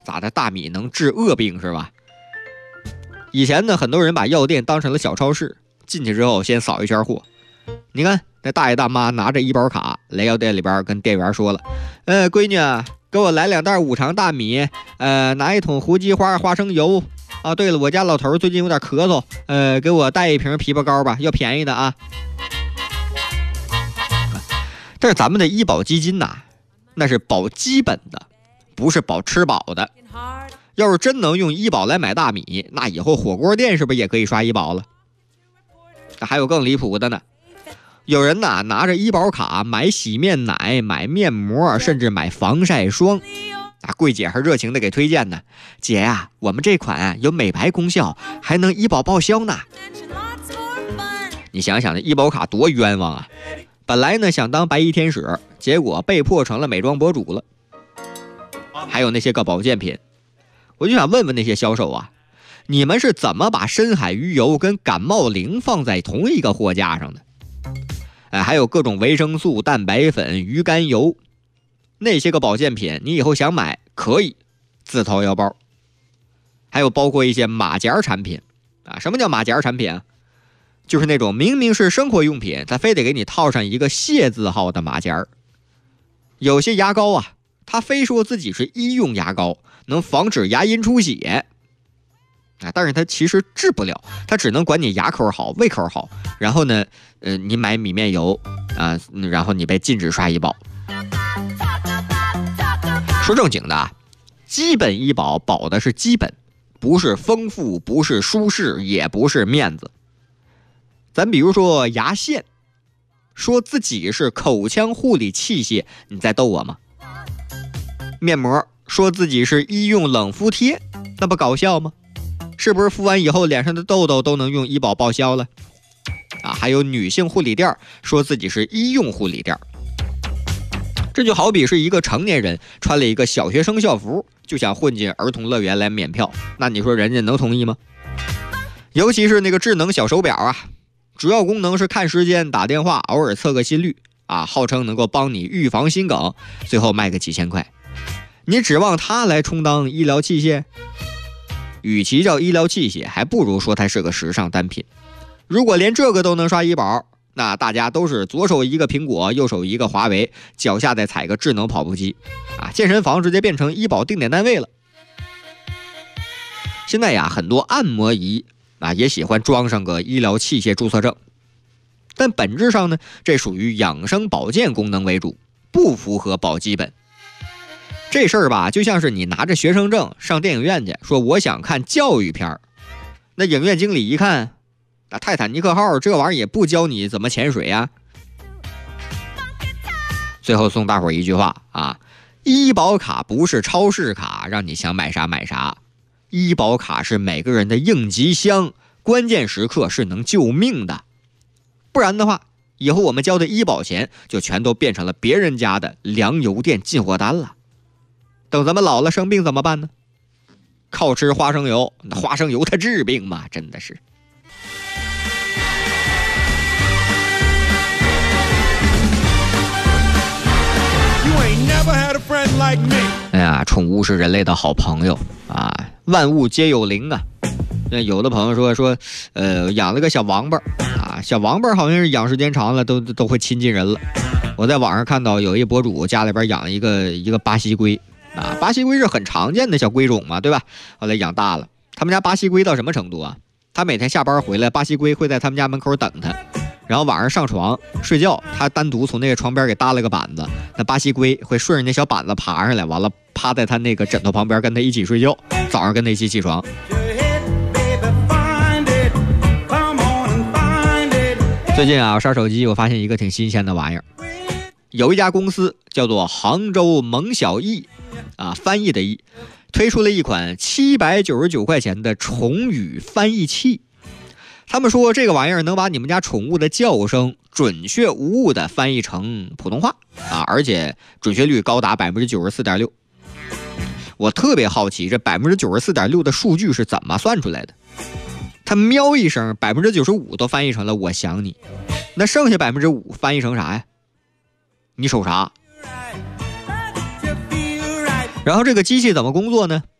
咋的？大米能治恶病是吧？以前呢，很多人把药店当成了小超市，进去之后先扫一圈货。你看那大爷大妈拿着医保卡来药店里边跟店员说了：“闺女啊，给我来2袋5常大米，拿1桶胡姬花花生油啊。对了，我家老头最近有点咳嗽，给我带1瓶枇杷膏吧，要便宜的啊。”但是咱们的医保基金呐，那是保基本的，不是保吃饱的。要是真能用医保来买大米，那以后火锅店是不是也可以刷医保了？还有更离谱的呢，有人呐拿着医保卡买洗面奶、买面膜，甚至买防晒霜。柜姐还热情的给推荐呢，姐呀，我们这款有美白功效，还能医保报销呢。你想想，这医保卡多冤枉啊！本来呢想当白衣天使，结果被迫成了美妆博主了。还有那些个保健品，我就想问问那些销售啊，你们是怎么把深海鱼油跟感冒灵放在同一个货架上的？还有各种维生素、蛋白粉、鱼肝油，那些个保健品，你以后想买可以自掏腰包。还有包括一些马甲产品啊，什么叫马甲产品啊？就是那种明明是生活用品，它非得给你套上一个谢字号的马甲。有些牙膏啊，它非说自己是医用牙膏，能防止牙龈出血但是它其实治不了，它只能管你牙口好、胃口好。然后呢，你买米面油啊，然后你被禁止刷医保。说正经的啊，基本医保保的是基本，不是丰富，不是舒适，也不是面子。咱比如说牙线，说自己是口腔护理器械，你在逗我吗？面膜说自己是医用冷敷贴，那不搞笑吗？是不是敷完以后脸上的痘痘都能用医保报销了？还有女性护理店说自己是医用护理店，这就好比是一个成年人穿了一个小学生校服，就想混进儿童乐园来免票，那你说人家能同意吗？尤其是那个智能小手表啊，主要功能是看时间、打电话，偶尔测个心率号称能够帮你预防心梗，最后卖个几千块。你指望它来充当医疗器械？与其叫医疗器械，还不如说它是个时尚单品。如果连这个都能刷医保，那大家都是左手一个苹果，右手一个华为，脚下再踩个智能跑步机健身房直接变成医保定点单位了。现在呀，很多按摩仪也喜欢装上个医疗器械注册证，但本质上呢，这属于养生保健功能为主，不符合保基本。这事儿吧，就像是你拿着学生证上电影院去，说我想看教育片，那影院经理一看，泰坦尼克号这玩意儿也不教你怎么潜水啊。最后送大伙儿一句话医保卡不是超市卡，让你想买啥买啥。医保卡是每个人的应急箱，关键时刻是能救命的。不然的话，以后我们交的医保钱就全都变成了别人家的粮油店进货单了。等咱们老了生病怎么办呢？靠吃花生油，那花生油它治病吗？真的是。哎呀，宠物是人类的好朋友万物皆有灵啊。那有的朋友说养了个小王八小王八好像是养时间长了都会亲近人了。我在网上看到有一博主家里边养了一个巴西龟巴西龟是很常见的小龟种嘛，对吧？后来养大了，他们家巴西龟到什么程度啊？他每天下班回来，巴西龟会在他们家门口等他，然后晚上上床睡觉，他单独从那个床边给搭了个板子，那巴西龟会顺着那小板子爬上来，完了趴在他那个枕头旁边跟他一起睡觉，早上跟他一起起床。最近我刷手机，我发现一个挺新鲜的玩意儿，有一家公司叫做杭州蒙小艺翻译的译，推出了一款799块钱的宠语翻译器。他们说这个玩意儿能把你们家宠物的叫声准确无误的翻译成普通话而且准确率高达 94.6%。我特别好奇这 94.6% 的数据是怎么算出来的。他喵一声 95% 都翻译成了我想你，那剩下 5% 翻译成啥呀？你瞅啥？ 然后这个机器怎么工作呢？